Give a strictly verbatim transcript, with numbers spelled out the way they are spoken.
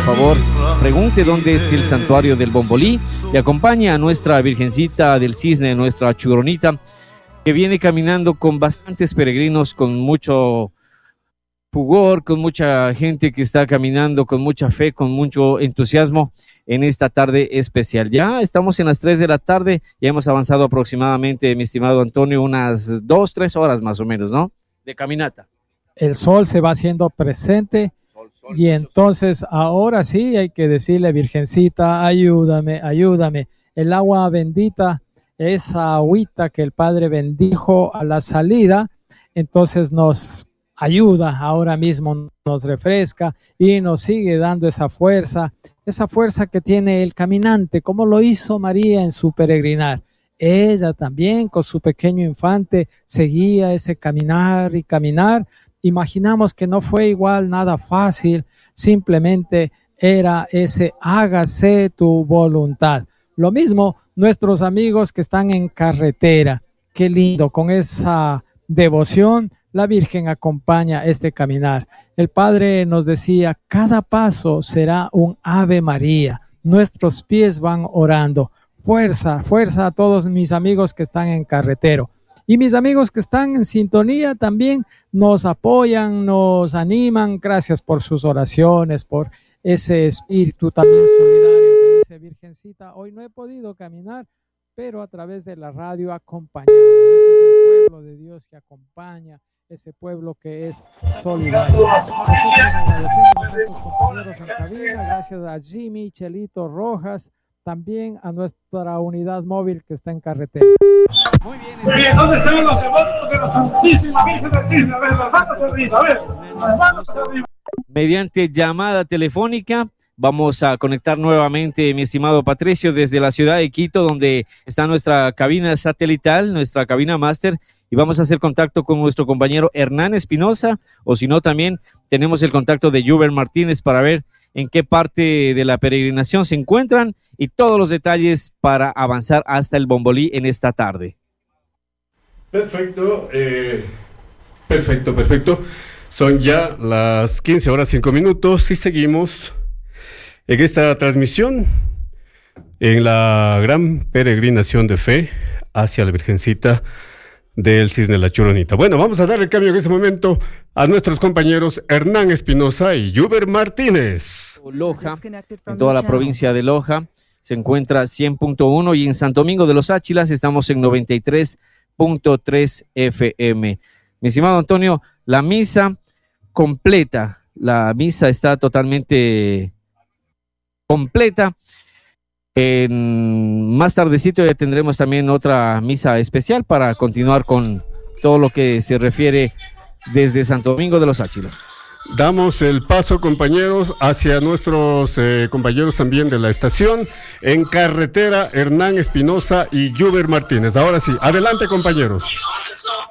favor, pregunte dónde es el santuario del Bombolí y acompañe a nuestra Virgencita del Cisne, nuestra Churonita, que viene caminando con bastantes peregrinos, con mucho fulgor, con mucha gente que está caminando con mucha fe, con mucho entusiasmo en esta tarde especial. Ya estamos en las tres de la tarde, ya hemos avanzado aproximadamente, mi estimado Antonio, unas dos, tres horas más o menos, ¿no? De caminata. El sol se va haciendo presente sol, sol, y entonces sol. Ahora sí hay que decirle, Virgencita, ayúdame, ayúdame. El agua bendita, esa agüita que el Padre bendijo a la salida, entonces nos ayuda ahora mismo, nos refresca y nos sigue dando esa fuerza, esa fuerza que tiene el caminante, como lo hizo María en su peregrinar. Ella también con su pequeño infante seguía ese caminar y caminar. Imaginamos que no fue igual nada fácil, simplemente era ese hágase tu voluntad. Lo mismo nuestros amigos que están en carretera, qué lindo, con esa devoción la Virgen acompaña este caminar. El Padre nos decía, cada paso será un Ave María. Nuestros pies van orando. Fuerza, fuerza a todos mis amigos que están en carretero. Y mis amigos que están en sintonía también nos apoyan, nos animan. Gracias por sus oraciones, por ese espíritu también solidario que dice, Virgencita, hoy no he podido caminar, pero a través de la radio acompañamos. Ese es el pueblo de Dios que acompaña, ese pueblo que es solidario. Nosotros agradecemos a nuestros compañeros en cabina, gracias a Jimmy, Chelito Rojas, también a nuestra unidad móvil que está en carretera. Muy bien, muy bien. ¿Dónde se ven los devotos de la Santísima Virgen del Cisne? A ver, las manos arriba, a ver, las manos arriba. Mediante llamada telefónica vamos a conectar nuevamente, mi estimado Patricio, desde la ciudad de Quito, donde está nuestra cabina satelital, nuestra cabina máster, y vamos a hacer contacto con nuestro compañero Hernán Espinosa, o si no, también tenemos el contacto de Yuber Martínez para ver en qué parte de la peregrinación se encuentran y todos los detalles para avanzar hasta el Bombolí en esta tarde. Perfecto, eh, perfecto, perfecto. Son ya las quince horas cinco minutos y seguimos en esta transmisión en la gran peregrinación de fe hacia la Virgencita del Cisne La Churonita. Bueno, vamos a dar el cambio en este momento a nuestros compañeros Hernán Espinosa y Yuber Martínez. Loja, en toda la provincia de Loja se encuentra cien punto uno y en Santo Domingo de los Áchilas estamos en noventa y tres punto tres F M. Mi estimado Antonio, la misa completa, la misa está totalmente completa. En más tardecito ya tendremos también otra misa especial para continuar con todo lo que se refiere desde Santo Domingo de los Áchilas. Damos el paso, compañeros, hacia nuestros eh, compañeros también de la estación en carretera, Hernán Espinosa y Yuber Martínez. Ahora sí, adelante, compañeros.